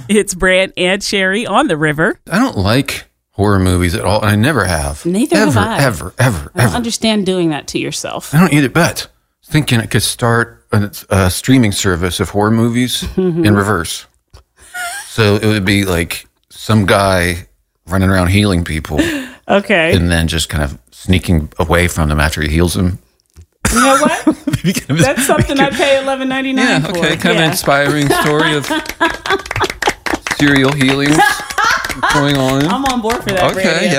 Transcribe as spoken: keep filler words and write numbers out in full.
It's Brant and Sherry on the river. I don't like horror movies at all, and I never have. Neither ever, have I. Ever, ever, I don't ever. understand doing that to yourself. I don't either, but thinking I could start a, a streaming service of horror movies in reverse. So it would be like some guy running around healing people. Okay. And then just kind of sneaking away from them after he heals them. You know what? That's something I'd pay eleven ninety-nine yeah, for. okay. Kind yeah. of an inspiring story of serial healings going on. I'm on board for that, Okay, Brady.